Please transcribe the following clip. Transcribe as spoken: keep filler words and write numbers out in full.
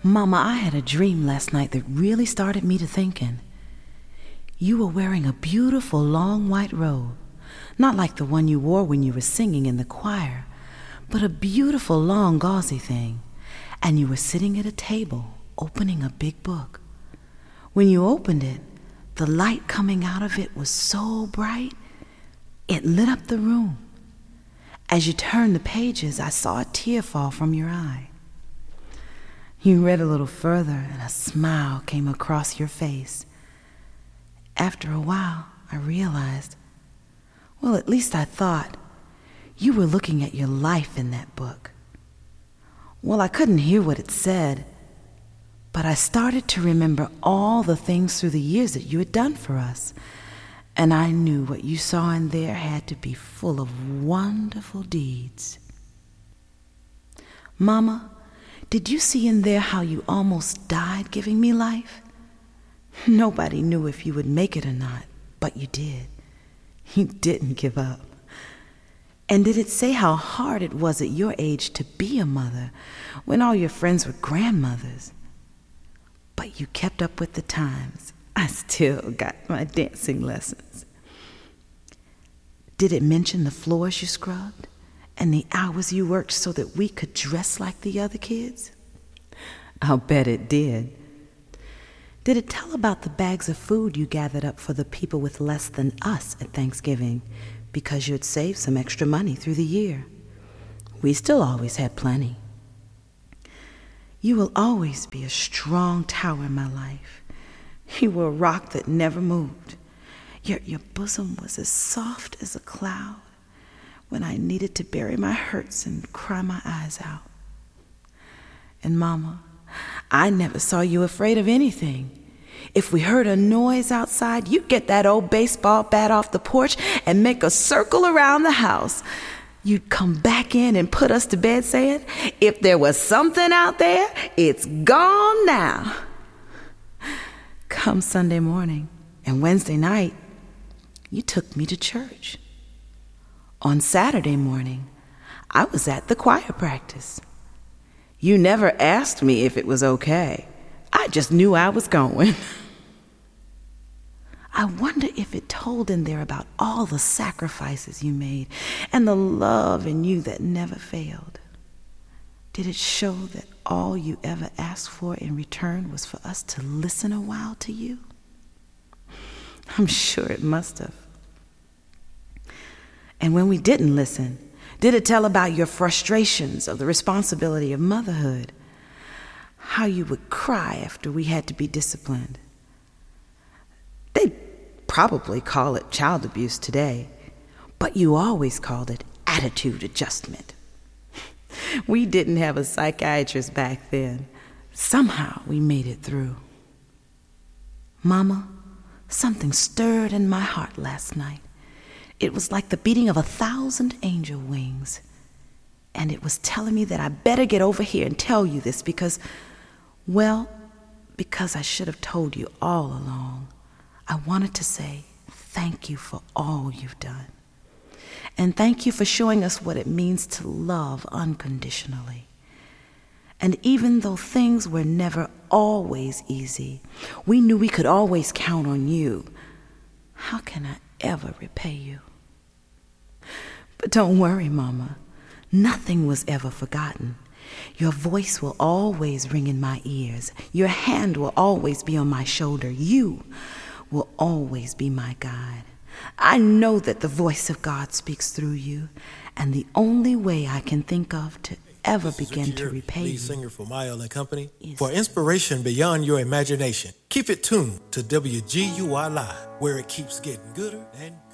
Mama, I had a dream last night that really started me to thinking. You were wearing a beautiful long white robe, not like the one you wore when you were singing in the choir, but a beautiful long gauzy thing, and you were sitting at a table opening a big book. When you opened it, the light coming out of it was so bright, it lit up the room. As you turned the pages, I saw a tear fall from your eye. You read a little further, and a smile came across your face. After a while, I realized, well, at least I thought, you were looking at your life in that book. Well, I couldn't hear what it said, but I started to remember all the things through the years that you had done for us, and I knew what you saw in there had to be full of wonderful deeds. Mama, did you see in there how you almost died giving me life? Nobody knew if you would make it or not, but you did. You didn't give up. And did it say how hard it was at your age to be a mother when all your friends were grandmothers? But you kept up with the times. I still got my dancing lessons. Did it mention the floors you scrubbed and the hours you worked so that we could dress like the other kids? I'll bet it did. Did it tell about the bags of food you gathered up for the people with less than us at Thanksgiving because you'd saved some extra money through the year? We still always had plenty. You will always be a strong tower in my life. You were a rock that never moved. Your, your bosom was as soft as a cloud when I needed to bury my hurts and cry my eyes out. And Mama, I never saw you afraid of anything. If we heard a noise outside, you'd get that old baseball bat off the porch and make a circle around the house. You'd come back in and put us to bed saying, if there was something out there, it's gone now. Come Sunday morning and Wednesday night, you took me to church. On Saturday morning, I was at the choir practice. You never asked me if it was okay. I just knew I was going. I wonder if it told in there about all the sacrifices you made and the love in you that never failed. Did it show that all you ever asked for in return was for us to listen a while to you? I'm sure it must have. And when we didn't listen, did it tell about your frustrations of the responsibility of motherhood? How you would cry after we had to be disciplined? They'd probably call it child abuse today, but you always called it attitude adjustment. We didn't have a psychiatrist back then. Somehow we made it through. Mama, something stirred in my heart last night. It was like the beating of a thousand angel wings. And it was telling me that I better get over here and tell you this because, well, because I should have told you all along. I wanted to say thank you for all you've done. And thank you for showing us what it means to love unconditionally. And even though things were never always easy, we knew we could always count on you. How can I ever repay you? But don't worry, Mama. Nothing was ever forgotten. Your voice will always ring in my ears. Your hand will always be on my shoulder. You will always be my guide. I know that the voice of God speaks through you, and the only way I can think of to ever begin to repay you. Lead singer for Mile and Company. For inspiration beyond your imagination, keep it tuned to W G U I Live, where it keeps getting gooder and